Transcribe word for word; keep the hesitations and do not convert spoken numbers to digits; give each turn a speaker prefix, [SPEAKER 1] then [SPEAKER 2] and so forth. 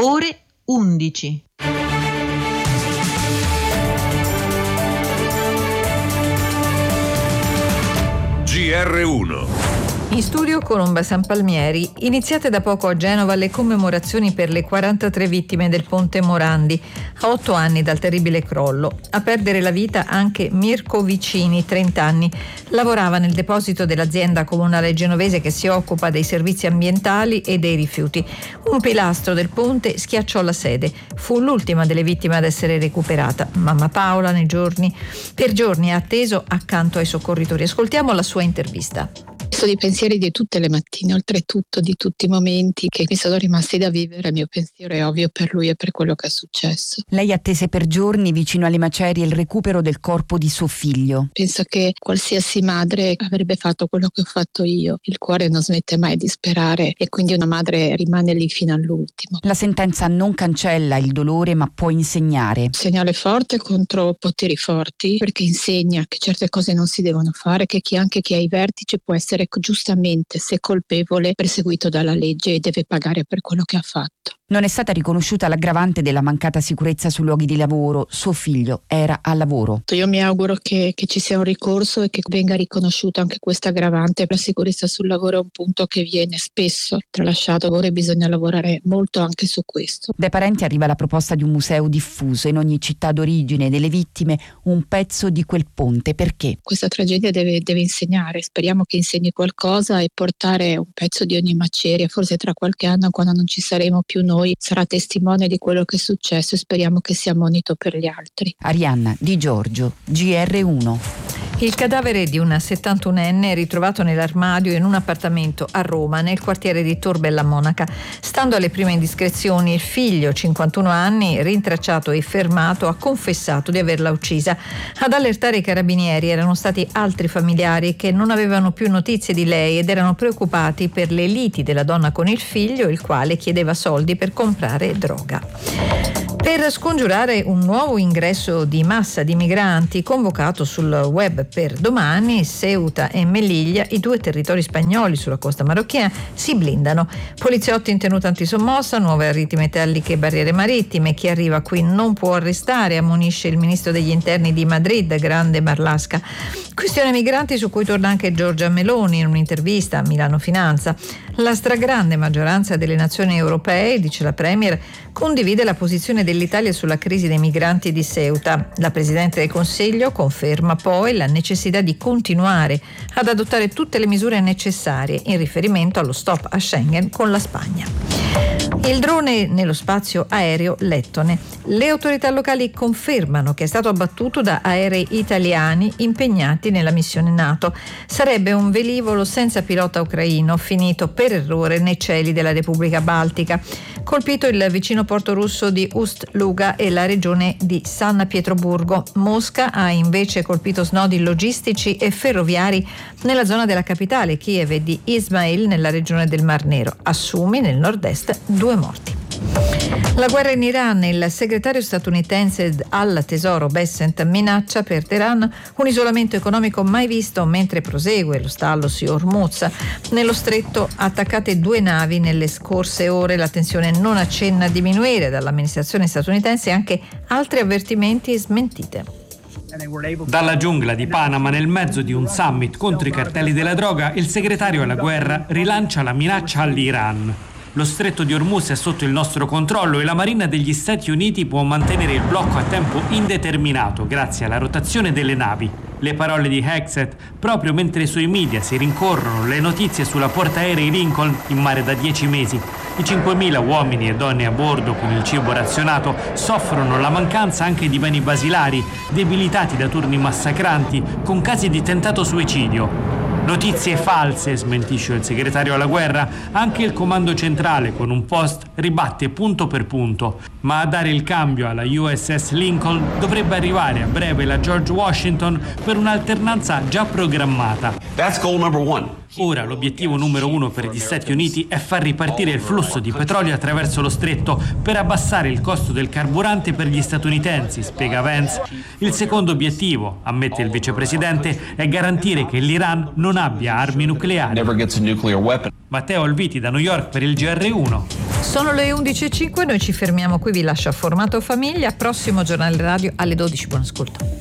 [SPEAKER 1] ore undici.
[SPEAKER 2] G R uno.
[SPEAKER 3] In studio Colomba Sanpalmieri. Iniziate da poco a Genova le commemorazioni per le quarantatré vittime del ponte Morandi, a otto anni dal terribile crollo. A perdere la vita anche Mirko Vicini, trenta anni. Lavorava nel deposito dell'azienda comunale genovese che si occupa dei servizi ambientali e dei rifiuti. Un pilastro del ponte schiacciò la sede. Fu l'ultima delle vittime ad essere recuperata. Mamma Paola nei giorni, per giorni ha atteso accanto ai soccorritori. Ascoltiamo la sua intervista.
[SPEAKER 4] Di pensieri di tutte le mattine, oltretutto di tutti i momenti che mi sono rimasti da vivere. Il mio pensiero è ovvio per lui e per quello che è successo.
[SPEAKER 5] Lei attese per giorni vicino alle macerie il recupero del corpo di suo figlio.
[SPEAKER 4] Penso che qualsiasi madre avrebbe fatto quello che ho fatto io. Il cuore non smette mai di sperare e quindi una madre rimane lì fino all'ultimo.
[SPEAKER 5] La sentenza non cancella il dolore ma può insegnare.
[SPEAKER 4] Segnale forte contro poteri forti, perché insegna che certe cose non si devono fare, che chi anche chi ha i vertici può essere giustamente, se colpevole, perseguito dalla legge e deve pagare per quello che ha fatto.
[SPEAKER 5] Non è stata riconosciuta l'aggravante della mancata sicurezza sui luoghi di lavoro. Suo figlio era al lavoro.
[SPEAKER 4] Io mi auguro che, che ci sia un ricorso e che venga riconosciuta anche questa aggravante. La sicurezza sul lavoro è un punto che viene spesso tralasciato, ora bisogna lavorare molto anche su questo.
[SPEAKER 5] Dai parenti arriva la proposta di un museo diffuso in ogni città d'origine delle vittime, un pezzo di quel ponte. Perché?
[SPEAKER 4] Questa tragedia deve, deve insegnare, speriamo che insegni qualcosa e portare un pezzo di ogni maceria, forse tra qualche anno, quando non ci saremo più noi, sarà testimone di quello che è successo e speriamo che sia monito per gli altri.
[SPEAKER 5] Arianna Di Giorgio, G R uno.
[SPEAKER 3] Il cadavere di una settantunenne è ritrovato nell'armadio in un appartamento a Roma, nel quartiere di Tor Bella Monaca. Stando alle prime indiscrezioni, il figlio, cinquantuno anni, rintracciato e fermato, ha confessato di averla uccisa. Ad allertare i carabinieri erano stati altri familiari che non avevano più notizie di lei ed erano preoccupati per le liti della donna con il figlio, il quale chiedeva soldi per comprare droga. Per scongiurare un nuovo ingresso di massa di migranti convocato sul web per domani, Ceuta e Melilla, i due territori spagnoli sulla costa marocchina, si blindano. Poliziotti in tenuta antisommossa, nuove aritmetalliche barriere marittime. Chi arriva qui non può arrestare, ammonisce il ministro degli interni di Madrid, Grande Marlaska. Questione migranti su cui torna anche Giorgia Meloni in un'intervista a Milano Finanza. La stragrande maggioranza delle nazioni europee, dice la Premier, condivide la posizione dell'Italia sulla crisi dei migranti di Ceuta. La Presidente del Consiglio conferma poi la necessità di continuare ad adottare tutte le misure necessarie in riferimento allo stop a Schengen con la Spagna. Il drone nello spazio aereo lettone. Le autorità locali confermano che è stato abbattuto da aerei italiani impegnati nella missione NATO. Sarebbe un velivolo senza pilota ucraino finito per errore nei cieli della Repubblica Baltica. Colpito il vicino porto russo di Ust-Luga e la regione di San Pietroburgo. Mosca ha invece colpito snodi logistici e ferroviari nella zona della capitale Kiev e di Ismail nella regione del Mar Nero. A Sumi, nel nord-est, due morti. La guerra in Iran. Il segretario statunitense al tesoro Bessent minaccia per Teheran un isolamento economico mai visto mentre prosegue lo stallo su Hormuz. Nello stretto attaccate due navi nelle scorse ore, la tensione non accenna a diminuire dall'amministrazione statunitense e anche altri avvertimenti e smentite.
[SPEAKER 6] Dalla giungla di Panama, nel mezzo di un summit contro i cartelli della droga, il segretario alla guerra rilancia la minaccia all'Iran. Lo stretto di Hormuz è sotto il nostro controllo e la Marina degli Stati Uniti può mantenere il blocco a tempo indeterminato grazie alla rotazione delle navi. Le parole di Hegseth proprio mentre sui media si rincorrono le notizie sulla portaerei Lincoln in mare da dieci mesi. I cinquemila uomini e donne a bordo con il cibo razionato soffrono la mancanza anche di beni basilari, debilitati da turni massacranti, con casi di tentato suicidio. Notizie false, smentisce il segretario alla guerra. Anche il comando centrale con un post ribatte punto per punto. Ma a dare il cambio alla U S S Lincoln dovrebbe arrivare a breve la George Washington per un'alternanza già programmata.
[SPEAKER 7] That's goal number one.
[SPEAKER 6] Ora l'obiettivo numero uno per gli Stati Uniti è far ripartire il flusso di petrolio attraverso lo stretto per abbassare il costo del carburante per gli statunitensi, spiega Vance. Il secondo obiettivo, ammette il vicepresidente, è garantire che l'Iran non abbia armi nucleari. Matteo Alviti da New York per il G R uno.
[SPEAKER 3] Sono le undici e cinque, noi ci fermiamo qui, vi lascio a Formato Famiglia, prossimo giornale radio alle dodici, buon ascolto.